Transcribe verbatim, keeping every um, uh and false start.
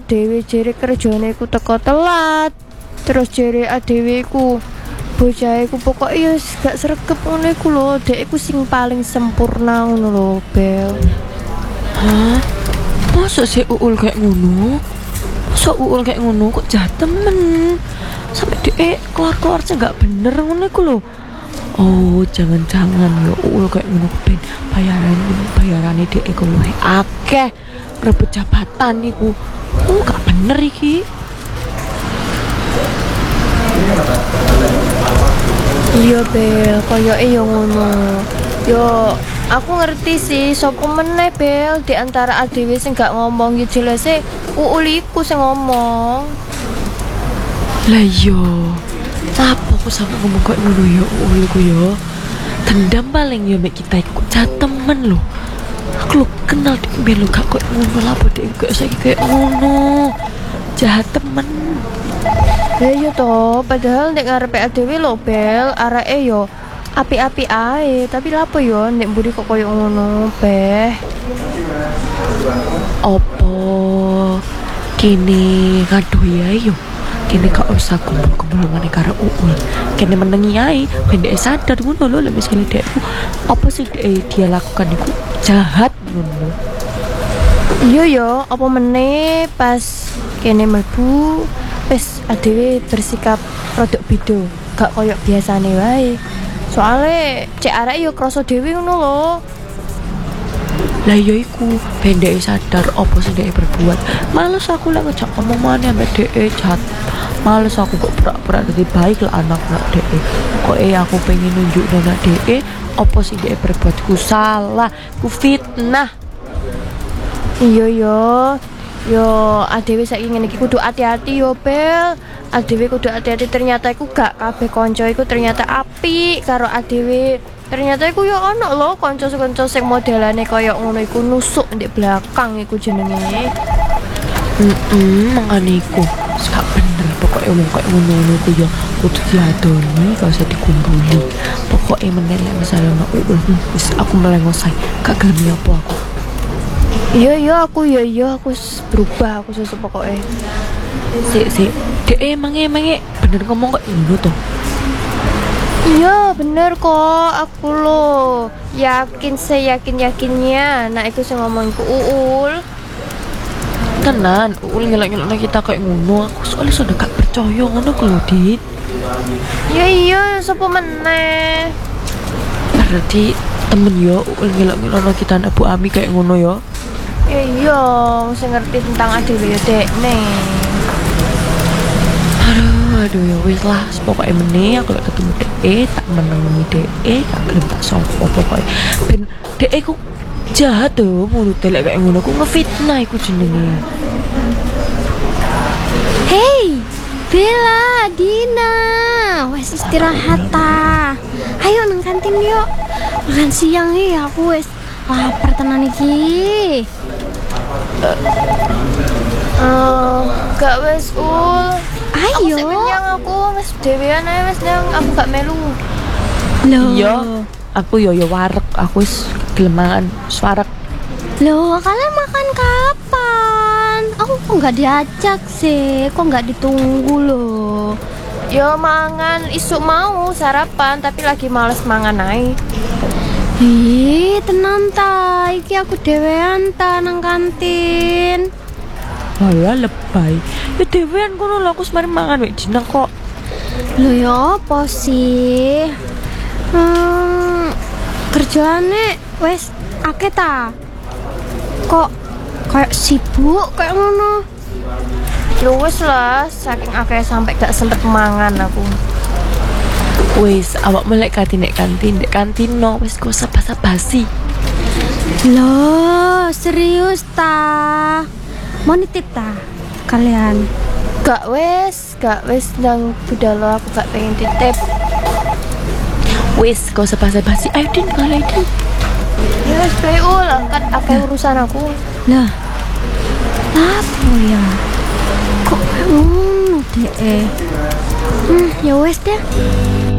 dhewe jere kerjane ku teko telat. Terus jere adewe ku bocah iku pokoke ya gak sregep ngono iku lho. Dek iku sing paling sempurna ngono lho, Bel. Hah? Masa sih Uul kayak ngono? Masa Uul kayak ngono kok jahat temen? Sampai dia keluar-keluar aja gak bener ngono iku lho. Oh, jangan-jangan ya Uul kayak ngono ben bayaran bayarane dhek iku luwih akeh. Rebut jabatan iku. Oh, gak bener iki. Iya, Bel, koyoke yo ngono. Yo aku ngerti sih sopo meneh Bel di antara adewe sing gak ngomong yo jelese Uul iku sing ngomong. Lah iya. Apa aku sampe ngomong kayak ngono ya Uul iku ya. Dendam paling ya mek kita iku jahat temen lho. Aku lo kenal di Bel lo gak kayak ngono lah apa dhek kayak saiki kayak ngono. Jahat temen. Ya iya toh, padahal nek ngarepe adewe lho Bel, areke yo api-api ae, tapi lapo yo nek mburi kok koyo ngono, Beh. Opo kini ngadu ya yo. Kini gak usah kumpul-kumpul ngene karo Uul. Kini menengi ae, ben dhek sadar ngono lho, lek misale dhekku apa sih dhek dia lakukan iku jahat ngono. Iya yo, apa meneh pas kene mlebu wis adewe bersikap rodok beda, gak koyo biasane wae. Soale cek arek yo krasa dhewe ngono lho. Lah ya iku ben dhek sadar apa sing dhek berbuat. Males aku lek ngejak ngomong maneh ambek dhek jahat. Males aku kok pura-pura dadi baik lah anak-anak dhek. Pokoke aku pengen nunjukno nek dhek apa sing dhek berbuat ku salah, ku fitnah. Iya yo. Yo adewe saiki ngene iki kudu hati-hati yo Bel. Adewe kudu hati-hati, ternyata iku gak kabeh kanca iku ternyata apik karo adewe. Ternyata iku yo ono lho kanca-kanca sing modelane koyo ngono iku nusuk ndek belakang iku jenenge. Heeh, mangane iku gak bener pokoke wong koyo ngono iku yo kudu diadoni gak usah dikumpuli. Pokoke meneh lek misale ono Uul wis aku melengos ae. Gak gelem apa aku. Iya iya aku iya iya aku berubah aku susu pokoknya. Sik sik. Dek emang emang bener ngomong kok ngono to. Iya bener kok aku lo yakin seyakin yakinnya. Nah itu sih ngomong ke Uul. Tenan, Uul ngelak-ngelak kita kayak ngono. Aku soalnya sudah gak percaya ngono kok lho, Dit. Iya iya sapa meneh. Berarti temen yo Uul ngelak-ngelak kita anak Bu Ami kayak ngono yo. Ya iya, mesti ngerti tentang adewe ya dek nih. Aduh, aduh ya wis lah, pokoknya meneh aku lek ketemu dhek tak menengi dhek, gak gelem tak sopo pokoknya. Ben dhek ku jahat tuh, mulut lek kayak ngono ku ngefitnah iku jenenge. Hey, Bella, Dina, wes istirahat ta. Ayo nang kantin yuk. Makan siang ya aku wes lapar tenan iki. Eh, gak wes Ul. Aku Ayo. sik kenyang aku wes dhewean ae wes nang aku gak melu. Loh. Iya, aku yo yo wareg, aku wis gelem swareg. Loh, kalian makan kapan? Aku kok nggak diajak sih, kok nggak ditunggu loh. Yo mangan isuk mau sarapan tapi lagi males mangan ae. Ih, tenan ta, iki aku dhewean ta nang kantin. Walah lebay. Ya dhewean kono lho aku semari mangan wek Dina kok. Loh ya apa sih? Hmm, kerjaane wes akeh ta? Kok kayak sibuk kayak ngono? Yo wes lah, saking akeh sampai gak sempet mangan aku. Wis awak melek kantin nek kantin nek kantin no wis kok basa-basi. Loh, serius ta? Mau nitip ta kalian? Gak wes, gak wes nang budal aku gak pengen titip. Wis kok basa-basi. Ayo Din, kalau Din. Ya wes bae Ul, angkat akeh urusan aku. Lah, apa ya? Kok kayak ngono deh? Hmm, ya wes deh.